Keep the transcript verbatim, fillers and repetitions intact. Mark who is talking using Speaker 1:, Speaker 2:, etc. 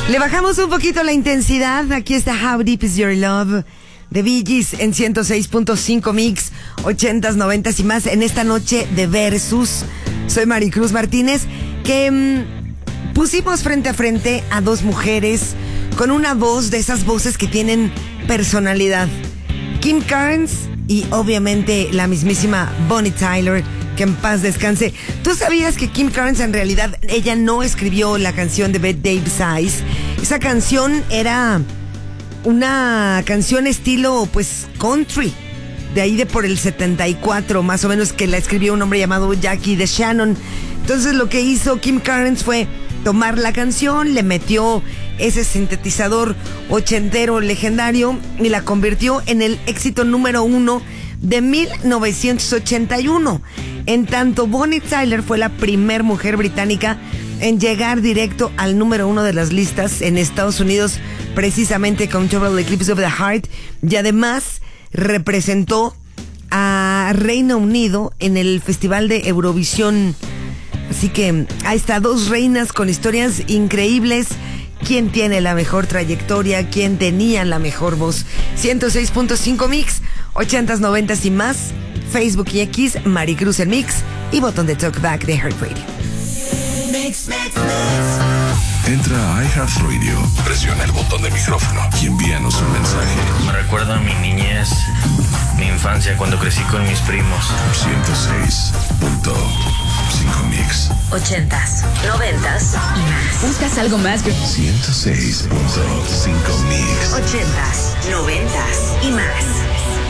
Speaker 1: Le bajamos un poquito la intensidad. Aquí está How Deep Is Your Love de Bee Gees en ciento seis punto cinco Mix, ochentas, noventas y más en esta noche de Versus. Soy Maricruz Martínez, que mmm, pusimos frente a frente a dos mujeres con una voz de esas voces que tienen personalidad. Kim Carnes y obviamente la mismísima Bonnie Tyler, que en paz descanse. ¿Tú sabías que Kim Carnes en realidad ella no escribió la canción de Bette Davis Eyes? Esa canción era una canción estilo pues country, de ahí de por el setenta y cuatro más o menos, que la escribió un hombre llamado Jackie DeShannon. Entonces lo que hizo Kim Carnes fue tomar la canción, le metió ese sintetizador ochentero legendario y la convirtió en el éxito número uno de mil novecientos ochenta y uno. En tanto, Bonnie Tyler fue la primer mujer británica en llegar directo al número uno de las listas en Estados Unidos, precisamente con Total Eclipse of the Heart, y además representó a Reino Unido en el Festival de Eurovisión. Así que ahí está, dos reinas con historias increíbles. ¿Quién tiene la mejor trayectoria? ¿Quién tenía la mejor voz? ciento seis punto cinco Mix, ochentas, noventas y más. Facebook y X, Maricruz en Mix, y botón de Talkback de Heart Radio.
Speaker 2: Mix, mix, mix. Entra a iHeartRadio, presiona el botón de micrófono y envíanos un mensaje.
Speaker 3: Me recuerda a mi niñez, mi infancia, cuando crecí con mis primos.
Speaker 2: ciento seis punto cinco Mix.
Speaker 4: Ochentas, noventas y más.
Speaker 5: ¿Buscas algo más que
Speaker 2: ciento seis punto cinco Mix?
Speaker 4: Ochentas, noventas y más.